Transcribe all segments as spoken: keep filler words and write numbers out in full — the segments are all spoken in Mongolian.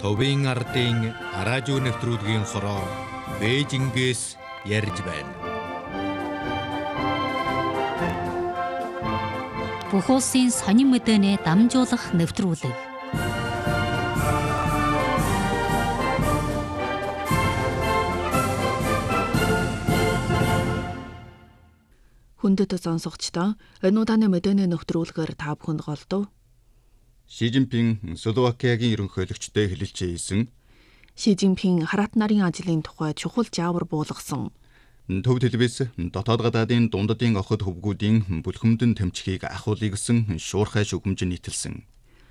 Товын ардын араажуу нэвтрүүлгийн хороо Бээжингээс ярьж байна. Бүх улсын сонин мэдээний дамжуулах нэвтрүүлэг. Хүндэт сонсогчдоо энэ удааны мэдээний нэвтрүүлгээр та бүхэнд голдов. Ши Жинпин Словакиягийн ерөнхийлөгчтэй хэлэлцээ хийсэн. Ши Жинпин хараат нарын ажлын тухай чухал жаавар буулгасан. Төв телевиз дотоод гадаадын дундадын охид хөвгүүдийн бүлхэмдэн тэмцхийг ахуулъя гэсэн шуурхай шүгэмж нийтэлсэн.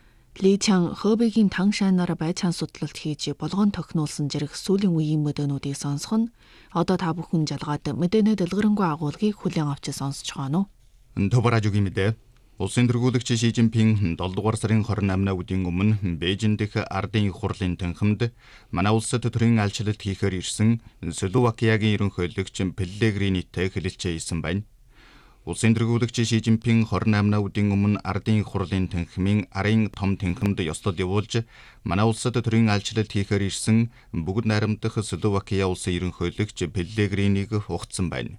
Ли Чан Хобигийн Тангшанаар байцаан судлалт хийж болгоон тохинулсан зэрэг сүүлийн үеийн мэдээнүүдийг сонсох нь одоо та бүхэн жалгаад мэдээний дэлгэрэнгүй агуулгыг хүлээн авч сонсож байгаа нь. Төв радиогийн мэдээ. Улсын тэргүүлэгч Ши Жинпин долоо дугаар сарын хорин амнаа өдрийн өмнө Бээжин дэх ардын их хурлын танхимд манай улсад төрийн айлчлалт хийхээр ирсэн Словакиягийн ерөнхийлөгч Пеллегринитэй хэлэлцээ хийсэн байна. Улсын тэргүүлэгч Ши Жинпин хорин амнаа өдрийн өмнө ардын их хурлын танхимын арын том танхимд ёслол явуулж манай улсад төрийн айлчлалт хийхээр ирсэн бүгд найрамдах Словакия улсын ерөнхийлөгч Пеллегринийг ухацсан байна.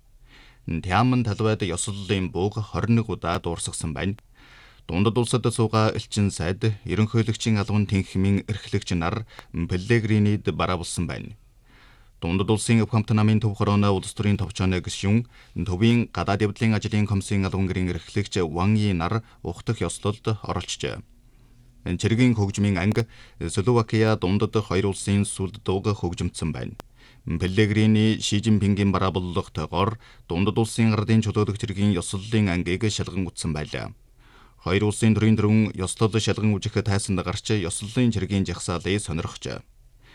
Тяман талбайд ёслолын бууг хорин нэг удаа дуурсгасан байна. Дундад улсад суугаа элчин сайд ерөнхийлөгчийн албан тэнхимийн эрхлэгч нар Пеллегринид бараавалсан байна. Дундад улсын өв хамт намын төв хорооно улс төрийн товчооны гишүүн төвийн гадаад явдлын ажлын комиссийн албан гэрийн эрхлэгч Ван И нар ухтах ёслолд оролцжээ. Цэргийн хөгжмийн анги Словакия дундад хоёр улсын сүлд дууг хөгжимдсэн байна. Пеллегрини Ши Жинпингийн бараабаллагтайгоор дундад улсын ардын чөлөөлөх цэргийн ёслолын ангийг шалган утсан байлаа. Хоёр улсын төрийн дөрвөн ёслол шалган үжих тайсанд гарч ёслолын цэргийн жагсаалыг сонирхжээ.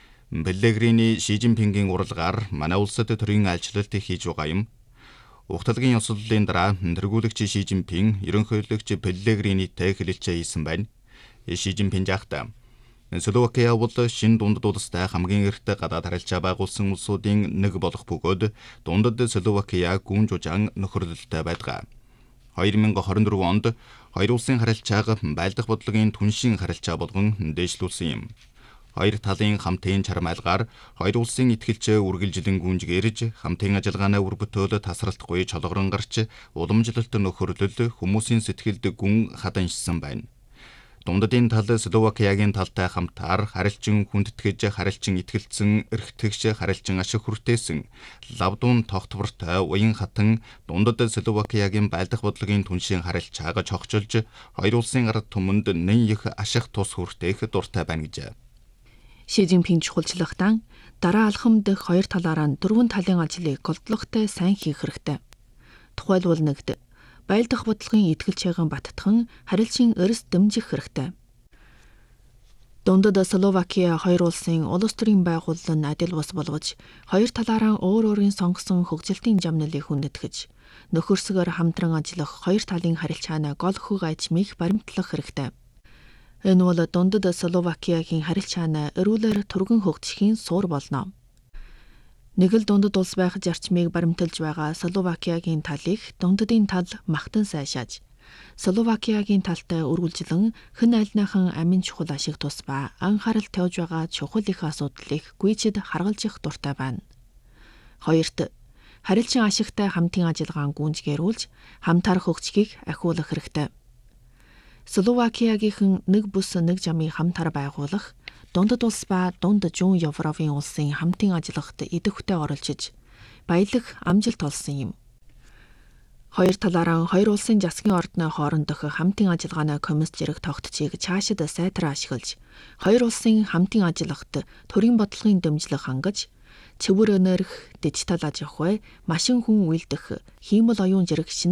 Пеллегрини Ши Жинпингийн уралгаар манай улсад төрийн айлчлалт хийж байгаа юм. Ухталгийн ёслолын дараа тэргүүлэгч Ши Жинпин ерөнхийлөгч Пеллегринитэй хэлэлцээ хийсэн байна. Ши Жинпин жахтаа Словакия бол шинэ дундад улстай хамгийн эртний гадаад харилцаа байгуулсан улсуудын нэг болох бөгөөд дундад Словакия гүн жужаан нөхөрлөлтөй байдаг. две тысячи двадцать четыре онд хоёр улсын харилцааг байлдах бодлогын түншин харилцаа болгон дээшлүүлсэн юм. Хоёр талын хамтын чармайлгаар хоёр улсын итгэлчээ үргэлжлэн гүнжгээрж хамтын ажиллагааны үр бүтөөл тасралтгүй чологрон гарч уламжлалт нөхөрлөл хүмүүсийн сэтгэлд гүн хаданшсан байна. Дундадын тал Словакиягийн талтай хамтаар харилцан хүндэтгэж, харилцан итгэлцэн, эрхтгч, харилцан ашиг хүртээсэн лавдуун тогтвортой уян хатан дундад Словакиягийн байлдах бодлогын түншин харилцааг чогчилж, хоёр улсын ард түмэнд нэн их ашиг тус хүртээх дуртай байна гэж. Ши Жинпин чухалчлахтан дараа алхам дэх хоёр талаараа дөрвөн талын ажлыг голдлоготой сайн хийх хэрэгтэй. Тухайлбал нэгд байлдах бодлогын итгэлчээхэн баттхан харилцан өрс дэмжих хэрэгтэй. Дундад Словакия хоёр улсын улс төрийн байгууллан адил бус болгож, хоёр талаараа өөр өөрийн сонгосон хөгжилтийн жамналыг хүндэтгэж, нөхөрсгөр хамтран ажиллах хоёр талын харилцааны гол хөг ажмыг баримтлах хэрэгтэй. Энэ бол дундад Словакиягийн харилцааны эрүүлэр түргэн хөгжихийн суур болно. Нэг л дундад улс байх зарчмыг баримталж байгаа Словакиягийн талыг дундадын тал магтан сайшааж, Словакиягийн талтай үргэлжлэн хэн альныхан амин чухал ашиг тус ба анхаарал тавьж байгаа чухал их асуудлыг гүйцэд харгалзах дуртай байна. Хоёрт, харилцан ашигтай хамтын ажиллагаан гүнжгээрүүлж, хамтаар хөгжихийг ахиулах хэрэгтэй. Словакиягийнхан нэг бүс нэг жамыг хамтаар байгуулах, дундад улс ба дунд зүүн Европын улсын хамтын ажиллагт идэвхтэй оролцож, баялаг амжилт олсон юм. Хоёр талаараа хоёр улсын засгийн ордны хоорондох хамтын ажиллагааны комисс зэрэг тогтцыг цаашид сайтар ашиглаж, хоёр улсын хамтын ажиллагт төрийн бодлогын дэмжлэг хангаж, цэвэр энерги, дижитал аж ахуй, машин хүн үйлдэх, хиймэл оюун зэрэг